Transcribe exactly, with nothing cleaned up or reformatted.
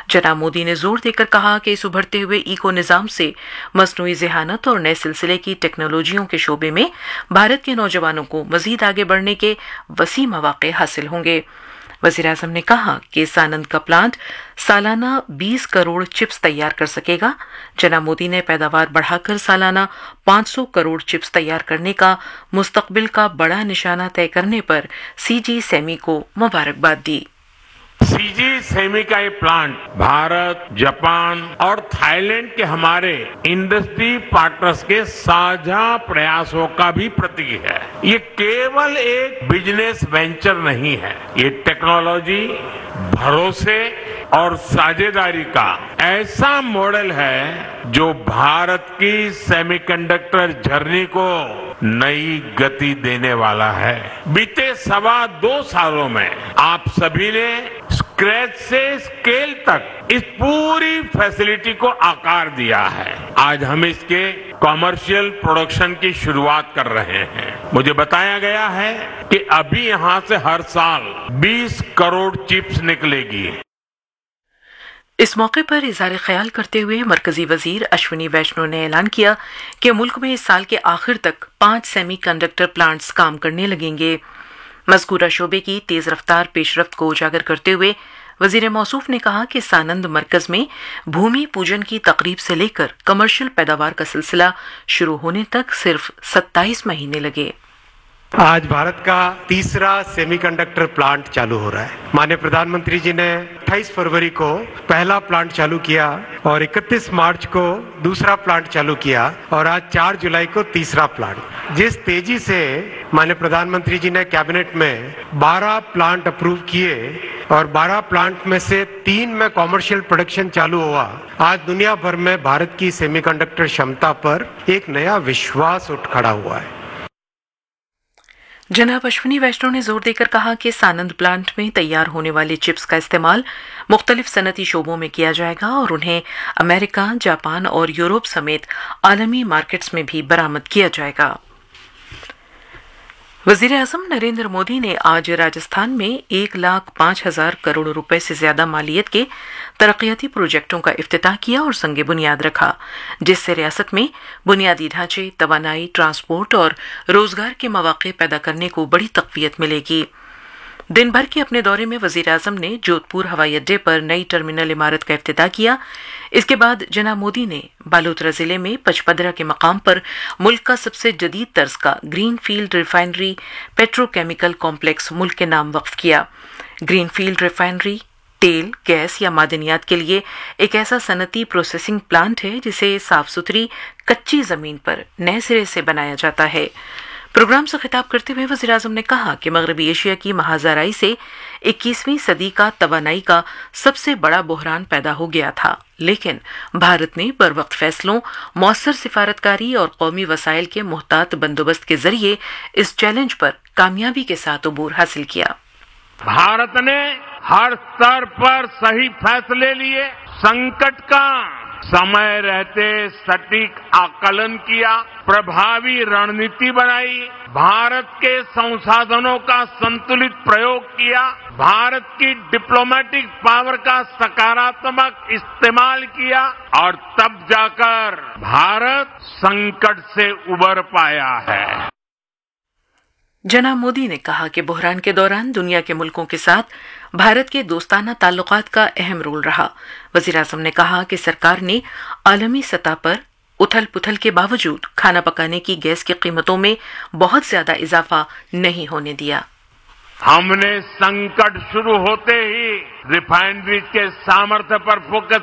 जनाब मोदी ने जोर देकर कहा कि इस उभरते हुए इको निज़ाम से मसनूई ज़हानत और नए सिलसिले की टेक्नोलॉजियों के शोबे में भारत के नौजवानों को मजीद आगे बढ़ने के वसी मौके हासिल होंगे। वज़ीर-ए-आज़म ने कहा कि सानंद का प्लांट सालाना बीस करोड़ चिप्स तैयार कर सकेगा। जनाब मोदी ने पैदावार बढ़ाकर सालाना पाँच सौ करोड़ चिप्स तैयार करने का मुस्तकबिल का बड़ा निशाना तय करने पर सीजी सेमी को मुबारकबाद दी। सीजी सेमी का ये प्लांट भारत, जापान और थाईलैंड के हमारे इंडस्ट्री पार्टनर्स के साझा प्रयासों का भी प्रतीक है। ये केवल एक बिजनेस वेंचर नहीं है, ये टेक्नोलॉजी, भरोसे और साझेदारी का ऐसा मॉडल है जो भारत की सेमीकंडक्टर जर्नी को नई गति देने वाला है। बीते सवा दो सालों में आप सभी ने स्क्रैच से स्केल तक इस पूरी फैसिलिटी को आकार दिया है। आज हम इसके कॉमर्शियल प्रोडक्शन की शुरुआत कर रहे हैं। मुझे बताया गया है कि अभी यहां से हर साल बीस करोड़ चिप्स निकलेगी। इस मौके पर इज़हार ख्याल करते हुए मरकजी वजीर अश्विनी वैष्णव ने ऐलान किया कि मुल्क में इस साल के आखिर तक पांच सेमी कंडक्टर प्लांट्स काम करने लगेंगे। मज़कूरा शोबे की तेज रफ्तार पेशरफ्त को उजागर करते हुए वजीर मौसूफ ने कहा कि सानंद मरकज में भूमि पूजन की तकरीब से लेकर कमर्शियल पैदावार का सिलसिला शुरू होने तक सिर्फ सत्ताईस महीने लगे। आज भारत का तीसरा सेमीकंडक्टर प्लांट चालू हो रहा है। माननीय प्रधानमंत्री जी ने अट्ठाईस फरवरी को पहला प्लांट चालू किया और इकतीस मार्च को दूसरा प्लांट चालू किया और आज चार जुलाई को तीसरा प्लांट। जिस तेजी से माननीय प्रधानमंत्री जी ने कैबिनेट में बारह प्लांट अप्रूव किए और बारह प्लांट में से तीन में कॉमर्शियल प्रोडक्शन चालू हुआ, आज दुनिया भर में भारत की सेमीकंडक्टर क्षमता पर एक नया विश्वास उठ खड़ा हुआ है। जनाब अश्विनी वैष्णव ने जोर देकर कहा कि सानंद प्लांट में तैयार होने वाले चिप्स का इस्तेमाल मुख्तलिफ सनती शोबों में किया जाएगा और उन्हें अमेरिका, जापान और यूरोप समेत आलमी मार्केट्स में भी बरामद किया जाएगा। वज़ीर-ए-आज़म नरेंद्र मोदी ने आज राजस्थान में एक लाख पांच हजार करोड़ रुपए से ज्यादा मालियत के तरक्याती प्रोजेक्टों का इफ्तिताह किया और संगे बुनियाद रखा, जिससे रियासत में बुनियादी ढांचे, तवानाई, ट्रांसपोर्ट और रोजगार के मौके पैदा करने को बड़ी तक़वियत मिलेगी। दिन भर के अपने दौरे में वज़ीर-ए-आज़म ने जोधपुर हवाई अड्डे पर नई टर्मिनल इमारत का इफ्तिताह किया। इसके बाद जनाब मोदी ने बालोतरा जिले में पचपदरा के मकाम पर मुल्क का सबसे जदीद तर्ज का green field refinery petrochemical complex मुल्क के नाम वक्फ किया। ग्रीन फील्ड रिफाइनरी तेल, गैस या मादनियात के लिए एक ऐसा सनती प्रोसेसिंग प्लांट है जिसे साफ सुथरी कच्ची जमीन पर नए सिरे से बनाया जाता है। प्रोग्राम से खिताब करते हुए वज़ीर-ए-आज़म ने कहा कि मगरबी एशिया की महाजराई से इक्कीसवीं सदी का तवानाई का सबसे बड़ा बहरान पैदा हो गया था, लेकिन भारत ने बरवक्त फैसलों, मौसर सिफारतकारी और कौमी वसाइल के मुहतात बंदोबस्त के जरिए इस चैलेंज पर कामयाबी के साथ अबूर हासिल किया। भारत ने हर स्तर पर सही फैसले लिए, संकट का समय रहते सटीक आकलन किया, प्रभावी रणनीति बनाई, भारत के संसाधनों का संतुलित प्रयोग किया, भारत की डिप्लोमेटिक पावर का सकारात्मक इस्तेमाल किया और तब जाकर भारत संकट से उबर पाया है। जनाब मोदी ने कहा कि बहरान के दौरान दुनिया के मुल्कों के साथ भारत के दोस्ताना ताल्लुकात का अहम रोल रहा। वज़ीर-ए-आज़म ने कहा कि सरकार ने आलमी सतह पर उथल पुथल के बावजूद खाना पकाने की गैस की कीमतों में बहुत ज्यादा इजाफा नहीं होने दिया। हमने संकट शुरू होते ही रिफाइनरी के सामर्थ्य पर फोकस